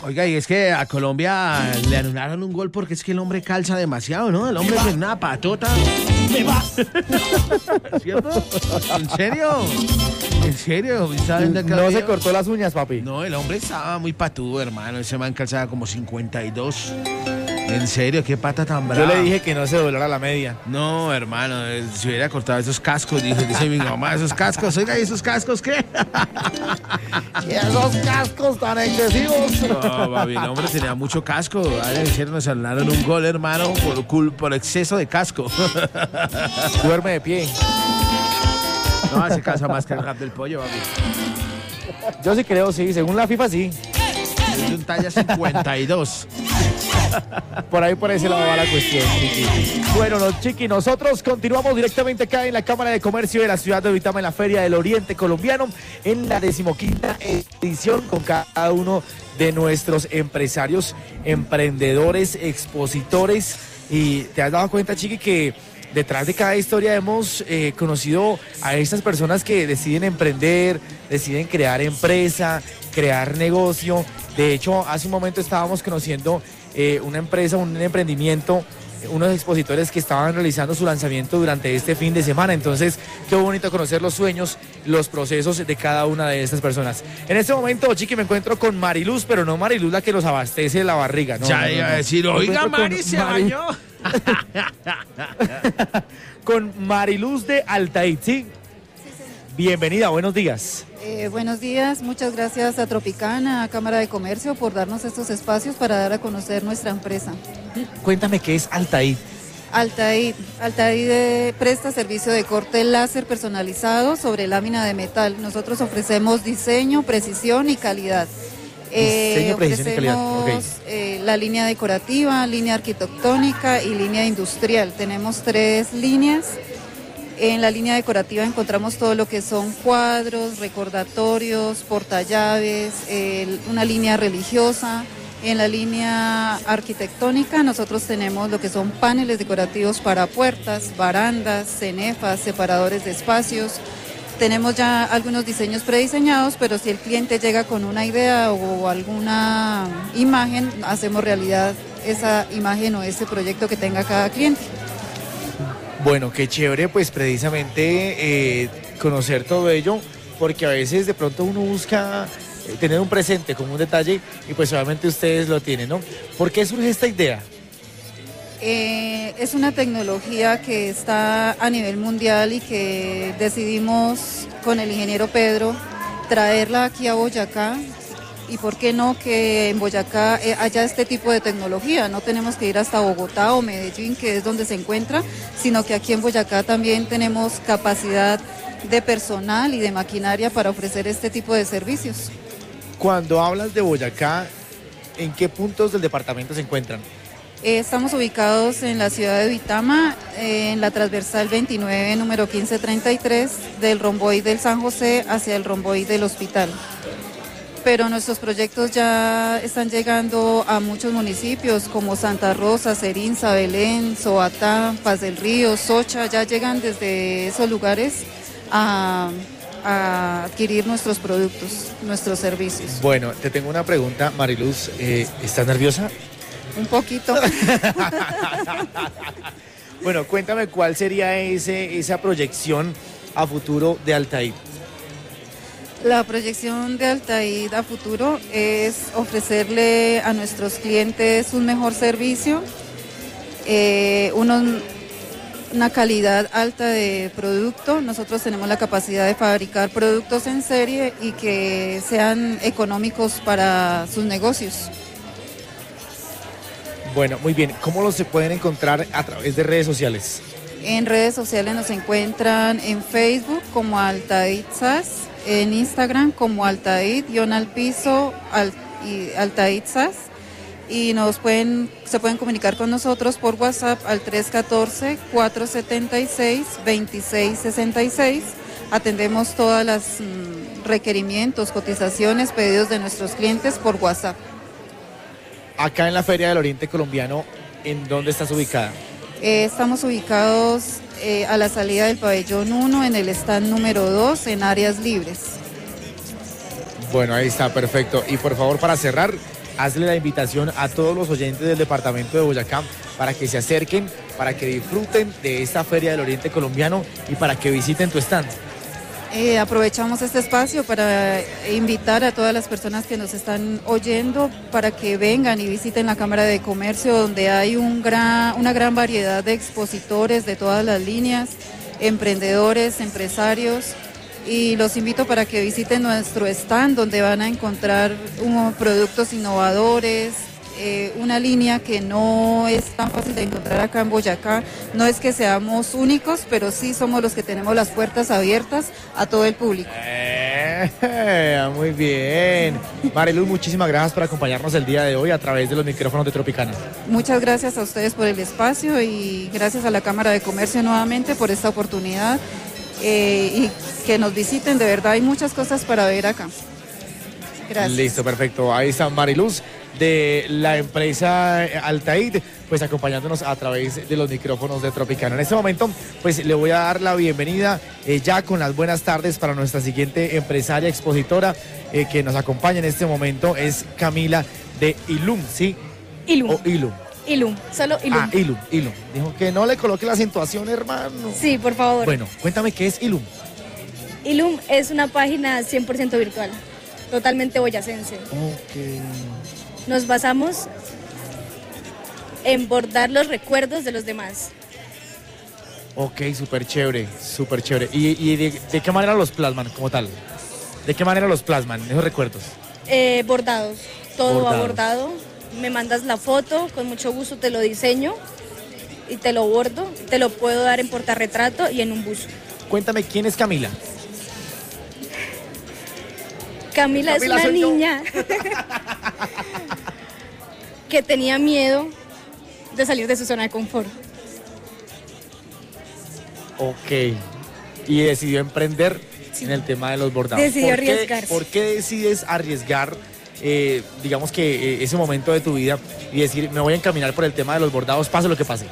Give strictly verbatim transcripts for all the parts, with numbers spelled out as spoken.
Oiga, y es que a Colombia le anularon un gol porque es que el hombre calza demasiado, ¿no? El hombre tiene una patota. ¡Me vas! ¿Cierto? ¿En serio? ¿En serio? ¿Saben de qué No se video? cortó las uñas, papi. No, el hombre estaba muy patudo, hermano. Ese man calzaba como cincuenta y dos. En serio, qué pata tan brava. Yo le dije que no se doblara la media. No, hermano, eh, si hubiera cortado esos cascos, dice, dice mi mamá, esos cascos, oiga, ¿y esos cascos qué? Y esos cascos tan excesivos. No, baby, el hombre tenía mucho casco. Ayer hicieron, nos anularon un gol, hermano, por, cul- por exceso de casco. Duerme de pie. No, se calza más que el rap del pollo, baby. Yo sí creo, sí. Según la FIFA, sí. Es de un talla cincuenta y dos. Por ahí, por ese lado va la cuestión, Chiqui. Bueno, no, Chiqui, nosotros continuamos directamente acá en la Cámara de Comercio de la ciudad de Uitama, en la Feria del Oriente Colombiano, en la decimoquinta edición, con cada uno de nuestros empresarios, emprendedores, expositores. Y te has dado cuenta, Chiqui, que detrás de cada historia hemos eh, conocido a estas personas que deciden emprender, deciden crear empresa, crear negocio. De hecho, hace un momento estábamos conociendo eh, una empresa, un emprendimiento, unos expositores que estaban realizando su lanzamiento durante este fin de semana. Entonces, qué bonito conocer los sueños, los procesos de cada una de estas personas. En este momento, Chiqui, me encuentro con Mariluz, pero no Mariluz la que los abastece la barriga. No, ya no, no, iba no. a decir, Me oiga, encuentro con Mari, se Mari- bañó. Con Mariluz de Altaid, ¿sí? Bienvenida, buenos días. Eh, buenos días, muchas gracias a Tropicana, a Cámara de Comercio por darnos estos espacios para dar a conocer nuestra empresa. Cuéntame qué es Altaid. Altaid, Altaid eh, presta servicio de corte láser personalizado sobre lámina de metal. Nosotros ofrecemos diseño, precisión y calidad. Diseño, precisión y calidad, ofrecemos, ok. eh, la línea decorativa, línea arquitectónica y línea industrial. Tenemos tres líneas. En la línea decorativa encontramos todo lo que son cuadros, recordatorios, portallaves, eh, una línea religiosa. En la línea arquitectónica nosotros tenemos lo que son paneles decorativos para puertas, barandas, cenefas, separadores de espacios. Tenemos ya algunos diseños prediseñados, pero si el cliente llega con una idea o alguna imagen, hacemos realidad esa imagen o ese proyecto que tenga cada cliente. Bueno, qué chévere, pues precisamente eh, conocer todo ello, porque a veces de pronto uno busca eh, tener un presente como un detalle y pues obviamente ustedes lo tienen, ¿no? ¿Por qué surge esta idea? Eh, es una tecnología que está a nivel mundial y que decidimos con el ingeniero Pedro traerla aquí a Boyacá. Y por qué no que en Boyacá eh, haya este tipo de tecnología. No tenemos que ir hasta Bogotá o Medellín, que es donde se encuentra, sino que aquí en Boyacá también tenemos capacidad de personal y de maquinaria para ofrecer este tipo de servicios. Cuando hablas de Boyacá, ¿en qué puntos del departamento se encuentran? Eh, estamos ubicados en la ciudad de Uitama, eh, en la transversal veintinueve, número quince treinta y tres, del romboide del San José hacia el romboide del hospital. Pero nuestros proyectos ya están llegando a muchos municipios como Santa Rosa, Serinza, Belén, Soatá, Paz del Río, Socha, ya llegan desde esos lugares a, a adquirir nuestros productos, nuestros servicios. Bueno, te tengo una pregunta, Mariluz, eh, ¿estás nerviosa? Un poquito. Bueno, cuéntame cuál sería ese, esa proyección a futuro de Altaid. La proyección de Altaid a futuro es ofrecerle a nuestros clientes un mejor servicio, eh, unos, una calidad alta de producto. Nosotros tenemos la capacidad de fabricar productos en serie y que sean económicos para sus negocios. Bueno, muy bien. ¿Cómo los se pueden encontrar a través de redes sociales? En redes sociales nos encuentran en Facebook como Altaid S A S, en Instagram como Altaid, guión al piso, al, y Altaid S A S, y nos pueden, se pueden comunicar con nosotros por WhatsApp al tres uno cuatro, cuatro siete seis, dos seis seis seis. Atendemos todos los mm, requerimientos, cotizaciones, pedidos de nuestros clientes por WhatsApp. Acá en la Feria del Oriente Colombiano, ¿en dónde estás ubicada? Eh, estamos ubicados eh, a la salida del pabellón uno, en el stand número dos, en áreas libres. Bueno, ahí está, perfecto. Y por favor, para cerrar, hazle la invitación a todos los oyentes del departamento de Boyacá para que se acerquen, para que disfruten de esta Feria del Oriente Colombiano y para que visiten tu stand. Eh, aprovechamos este espacio para invitar a todas las personas que nos están oyendo para que vengan y visiten la Cámara de Comercio, donde hay un gran, una gran variedad de expositores de todas las líneas, emprendedores, empresarios, y los invito para que visiten nuestro stand, donde van a encontrar um, productos innovadores, eh, una línea que no es tan fácil de encontrar acá en Boyacá. No es que seamos únicos, pero sí somos los que tenemos las puertas abiertas a todo el público. Eh, muy bien. Mariluz, muchísimas gracias por acompañarnos el día de hoy a través de los micrófonos de Tropicana. Muchas gracias a ustedes por el espacio y gracias a la Cámara de Comercio nuevamente por esta oportunidad. Eh, y que nos visiten, de verdad hay muchas cosas para ver acá. Gracias. Listo, perfecto. Ahí está Mariluz de la empresa Altaid, pues acompañándonos a través de los micrófonos de Tropicana. En este momento, pues le voy a dar la bienvenida eh, ya con las buenas tardes para nuestra siguiente empresaria expositora eh, que nos acompaña en este momento, es Camila de Ilum, ¿sí? Ilum. O Ilum. Ilum, solo Ilum. Ah, Ilum, Ilum. Dijo que no le coloque la acentuación, hermano. Sí, por favor. Bueno, cuéntame qué es Ilum. Ilum es una página cien por ciento virtual, totalmente boyacense. Ok. Nos basamos en bordar los recuerdos de los demás. Ok, súper chévere, súper chévere. ¿Y, y de, de qué manera los plasman como tal? ¿De qué manera los plasman, esos recuerdos? Eh, bordados, todo Bordados. va bordado. Me mandas la foto, con mucho gusto te lo diseño y te lo bordo. Te lo puedo dar en portarretrato y en un buzo. Cuéntame, ¿quién es Camila? Camila, Camila es una soy yo. niña que tenía miedo de salir de su zona de confort. Ok. Y decidió emprender Sí. en el tema de los bordados. Decidió ¿Por qué- arriesgarse. ¿Por qué decides arriesgar, eh, digamos que eh, ese momento de tu vida y decir, me voy a encaminar por el tema de los bordados, pase lo que pase?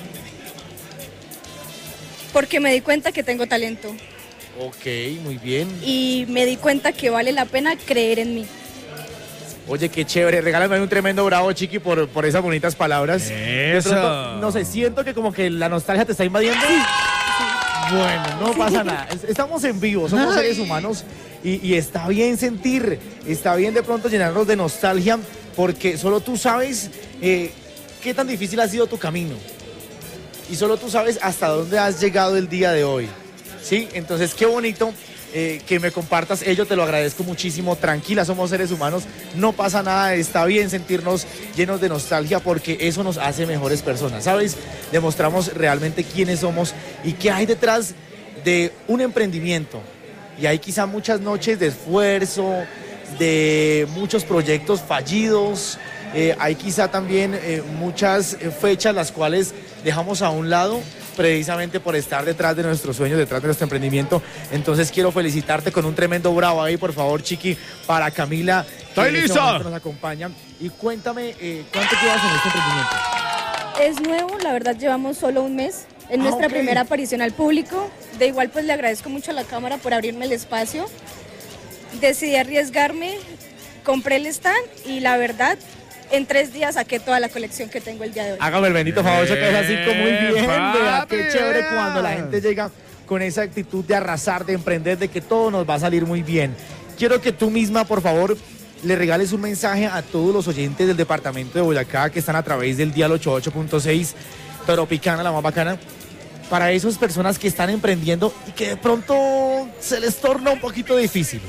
Porque me di cuenta que tengo talento Ok, muy bien. y me di cuenta que vale la pena creer en mí. Oye, qué chévere. Regálame un tremendo bravo, Chiqui, por, por esas bonitas palabras. De Eso. pronto, no sé, siento que como que la nostalgia te está invadiendo. Bueno, no pasa nada. Es- Estamos en vivo, somos Ay. seres humanos y, y está bien sentir, está bien de pronto llenarnos de nostalgia porque solo tú sabes eh, qué tan difícil ha sido tu camino y solo tú sabes hasta dónde has llegado el día de hoy. ¿Sí? Entonces, qué bonito eh, que me compartas ello, te lo agradezco muchísimo. Tranquila, somos seres humanos, no pasa nada, está bien sentirnos llenos de nostalgia porque eso nos hace mejores personas, ¿sabes? Demostramos realmente quiénes somos y qué hay detrás de un emprendimiento. Y hay quizá muchas noches de esfuerzo, de muchos proyectos fallidos, eh, hay quizá también eh, muchas eh, fechas las cuales dejamos a un lado precisamente por estar detrás de nuestros sueños, detrás de nuestro emprendimiento. Entonces quiero felicitarte con un tremendo bravo ahí, por favor, Chiqui, para Camila, que ¡Estoy en este listo! momento nos acompaña. Y cuéntame, eh, ¿cuánto llevas en este emprendimiento? Es nuevo, la verdad llevamos solo un mes. Es Ah, nuestra ok. primera aparición al público. De igual pues le agradezco mucho a la cámara por abrirme el espacio. Decidí arriesgarme, compré el stand y la verdad en tres días saqué toda la colección que tengo el día de hoy. Hágame el bendito favor, eso que es así como muy bien. Eh, Vea, qué papi, chévere vea. cuando la gente llega con esa actitud de arrasar, de emprender, de que todo nos va a salir muy bien. Quiero que tú misma, por favor, le regales un mensaje a todos los oyentes del departamento de Boyacá que están a través del dial ochenta y ocho punto seis, Tropicana, la más bacana, para esas personas que están emprendiendo y que de pronto se les torna un poquito difícil.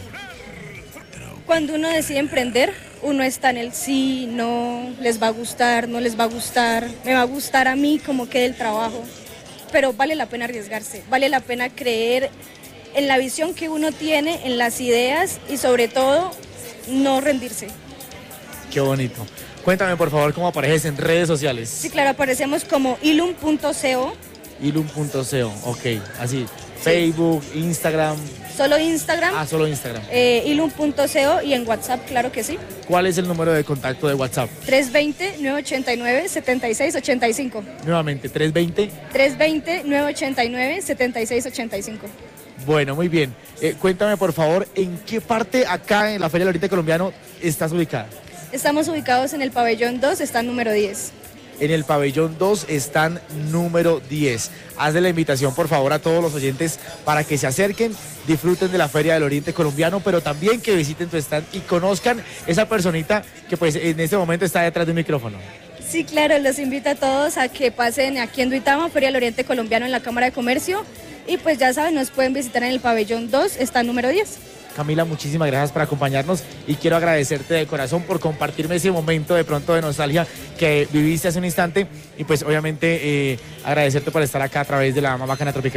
Cuando uno decide emprender, uno está en el sí, no, les va a gustar, no les va a gustar, me va a gustar a mí como quede el trabajo. Pero vale la pena arriesgarse, vale la pena creer en la visión que uno tiene, en las ideas y sobre todo no rendirse. Qué bonito. Cuéntame, por favor, cómo apareces en redes sociales. Sí, claro, aparecemos como ilum punto co, ilum punto co, ok, así. Facebook, Instagram. solo Instagram, Ah, solo Instagram. eh, ilum punto co y en WhatsApp, claro que sí. ¿Cuál es el número de contacto de WhatsApp? tres dos cero, nueve ocho nueve, siete seis ocho cinco. Nuevamente, tres dos cero. tres dos cero, nueve ocho nueve, siete seis ocho cinco. Bueno, muy bien. Eh, cuéntame, por favor, ¿en qué parte acá en la Feria del Oriente Colombiano estás ubicada? Estamos ubicados en el pabellón dos, está número diez. En el pabellón dos están número diez. Hazle la invitación, por favor, a todos los oyentes para que se acerquen, disfruten de la Feria del Oriente Colombiano, pero también que visiten tu stand y conozcan esa personita que pues en este momento está detrás de un micrófono. Sí, claro, los invito a todos a que pasen aquí en Duitama, Feria del Oriente Colombiano en la Cámara de Comercio. Y pues ya saben, nos pueden visitar en el pabellón dos, está número diez. Camila, muchísimas gracias por acompañarnos y quiero agradecerte de corazón por compartirme ese momento de pronto de nostalgia que viviste hace un instante y pues obviamente eh, agradecerte por estar acá a través de la Mamá Bacana Tropical.